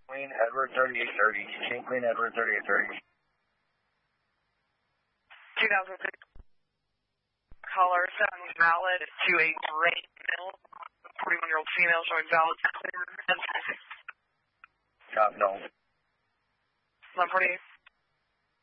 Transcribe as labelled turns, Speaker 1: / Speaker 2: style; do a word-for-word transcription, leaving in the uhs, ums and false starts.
Speaker 1: Queen Edward thirty-eight thirty. King Queen Edward thirty-eight thirty.
Speaker 2: two thousand six. Caller sounds valid to a great male, forty-one-year-old female showing valid clear.
Speaker 1: Cop, no.
Speaker 2: one forty-eight.